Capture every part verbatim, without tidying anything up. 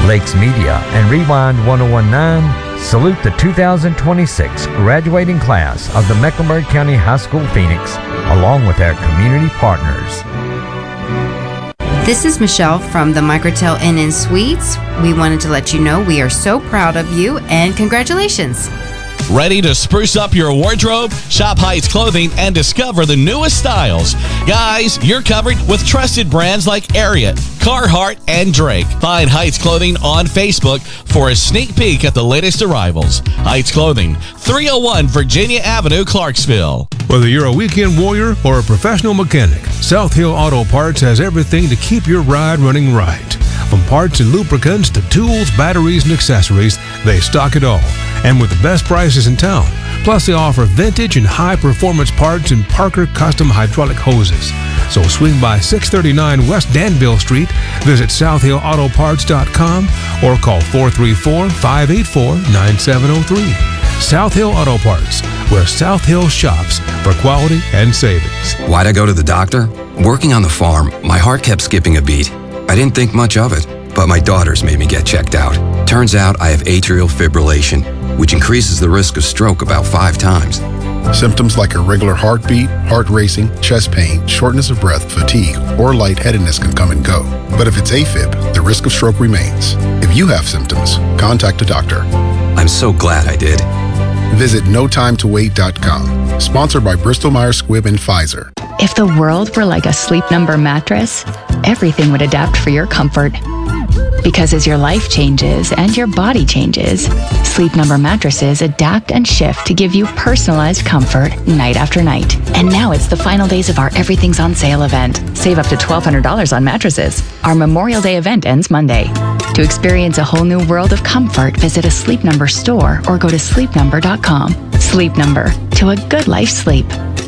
Lakes Media and Rewind one oh one point nine salute the two thousand twenty-six graduating class of the Mecklenburg County High School Phoenix, along with our community partners. This is Michelle from the Microtel Inn and Suites. We wanted to let you know we are so proud of you and congratulations. Ready to spruce up your wardrobe? Shop Heights Clothing and discover the newest styles. Guys, you're covered with trusted brands like Ariat, Carhartt, and Drake. Find Heights Clothing on Facebook for a sneak peek at the latest arrivals. Heights Clothing, three oh one Virginia Avenue, Clarksville. Whether you're a weekend warrior or a professional mechanic, South Hill Auto Parts has everything to keep your ride running right. From parts and lubricants to tools, batteries, and accessories, they stock it all. And with the best prices in town. Plus, they offer vintage and high-performance parts and Parker custom hydraulic hoses. So swing by six thirty-nine West Danville Street, visit south hill auto parts dot com, or call four three four, five eight four, nine seven zero three. South Hill Auto Parts, where South Hill shops for quality and savings. Why'd I go to the doctor? Working on the farm, my heart kept skipping a beat. I didn't think much of it, but my daughters made me get checked out. Turns out I have atrial fibrillation, which increases the risk of stroke about five times. Symptoms like irregular heartbeat, heart racing, chest pain, shortness of breath, fatigue, or lightheadedness can come and go. But if it's AFib, the risk of stroke remains. If you have symptoms, contact a doctor. I'm so glad I did. Visit no time to wait dot com. Sponsored by Bristol Myers Squibb and Pfizer. If the world were like a Sleep Number mattress, everything would adapt for your comfort. Because as your life changes and your body changes, Sleep Number mattresses adapt and shift to give you personalized comfort night after night. And now it's the final days of our Everything's on Sale event. Save up to twelve hundred dollars on mattresses. Our Memorial Day event ends Monday. To experience a whole new world of comfort, visit a Sleep Number store or go to sleep number dot com. Sleep Number, to a good life sleep.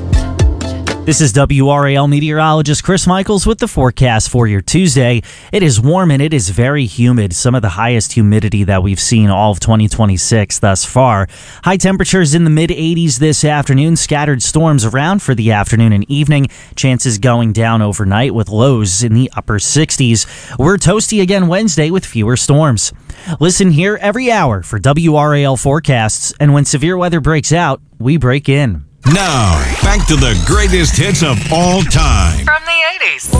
This is W R A L meteorologist Chris Michaels with the forecast for your Tuesday. It is warm and it is very humid, some of the highest humidity that we've seen all of twenty twenty-six thus far. High temperatures in the mid eighties this afternoon, scattered storms around for the afternoon and evening, chances going down overnight with lows in the upper sixties. We're toasty again Wednesday with fewer storms. Listen here every hour for W R A L forecasts, and when severe weather breaks out, we break in. Now, back to the greatest hits of all time. From the eighties.